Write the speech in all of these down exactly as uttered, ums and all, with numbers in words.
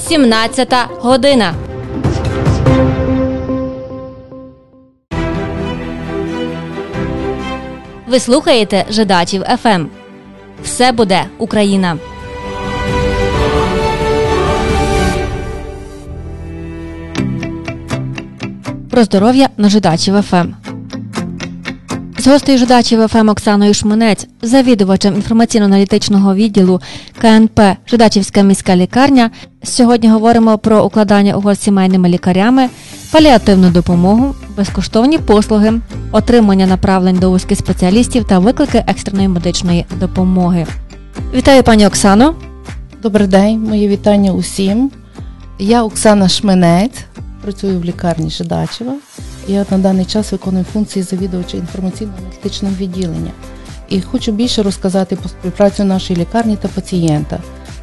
сімнадцята година. Ви слухаєте Жидачів еф ем. Все буде Україна. Про здоров'я на Жидачів еф ем. З гостею Жидачів еф ем Оксаною Шмунець, завідувачем інформаційно-аналітичного відділу ка ен пе Жидачівська міська лікарня, сьогодні говоримо про укладання угод з сімейними лікарями, паліативну допомогу, безкоштовні послуги, отримання направлень до вузьких спеціалістів та виклики екстреної медичної допомоги. Вітаю, пані Оксано. Добрий день, мої вітання усім. Я Оксана Шмунець, працюю в лікарні Жидачева. Я на даний час виконую функції завідувача інформаційно-аналітичного відділення. І хочу більше розказати про співпрацю нашої лікарні та пацієнта.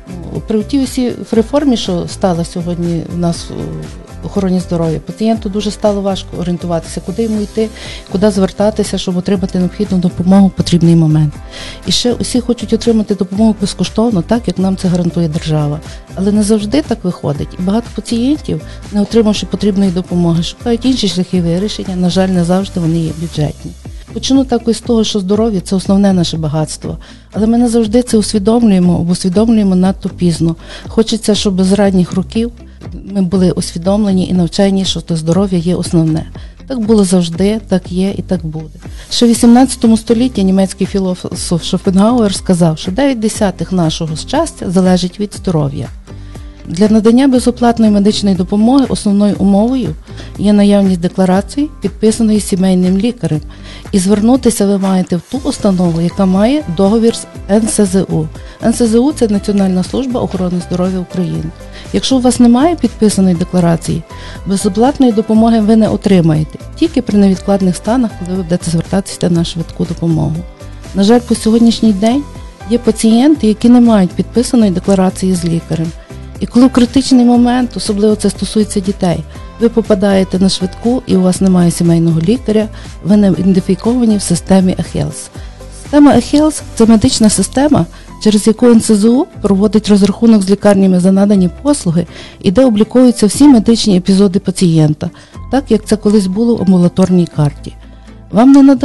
При тій усій реформі, що стала сьогодні в нас в охороні здоров'я, пацієнту дуже стало важко орієнтуватися, куди йому йти, куди звертатися, щоб отримати необхідну допомогу в потрібний момент. І ще усі хочуть отримати допомогу безкоштовно, так, як нам це гарантує держава. Але не завжди так виходить. І багато пацієнтів, не отримавши потрібної допомоги, шукають інші шляхи вирішення, на жаль, не завжди вони є бюджетні. Почну також з того, що здоров'я – це основне наше багатство. Але ми не завжди це усвідомлюємо, або усвідомлюємо надто пізно. Хочеться, щоб з ранніх років ми були усвідомлені і навчені, що то здоров'я є основне. Так було завжди, так є і так буде. Ще в вісімнадцятому столітті німецький філософ Шопенгауер сказав, що дев'ять десятих нашого щастя залежить від здоров'я. Для надання безоплатної медичної допомоги основною умовою є наявність декларації, підписаної сімейним лікарем. І звернутися ви маєте в ту установу, яка має договір з ен ес зе у. ен ес зе у – це Національна служба охорони здоров'я України. Якщо у вас немає підписаної декларації, безоплатної допомоги ви не отримаєте, тільки при невідкладних станах, коли ви будете звертатися на швидку допомогу. На жаль, по сьогоднішній день є пацієнти, які не мають підписаної декларації з лікарем. І коли в критичний момент, особливо це стосується дітей, ви попадаєте на швидку і у вас немає сімейного лікаря, ви не ідентифіковані в системі ЕХЕЛС. Система ЕХЕЛС – це медична система, через яку ен ес зе у проводить розрахунок з лікарнями за надані послуги і де обліковуються всі медичні епізоди пацієнта, так як це колись було в амбулаторній карті. Вам не нададуть